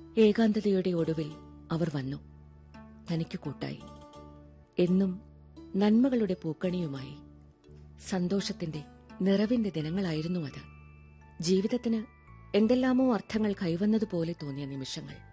ഏകാന്തതയുടെ ഒടുവിൽ അവർ വന്നു, തനിക്ക് കൂട്ടായി. എന്നും നന്മകളുടെ പൂക്കണിയുമായി. സന്തോഷത്തിന്റെ, നിറവിന്റെ ദിനങ്ങളായിരുന്നു അത്. ജീവിതത്തിന് എന്തെല്ലാമോ അർത്ഥങ്ങൾ കൈവന്നതുപോലെ തോന്നിയ നിമിഷങ്ങൾ.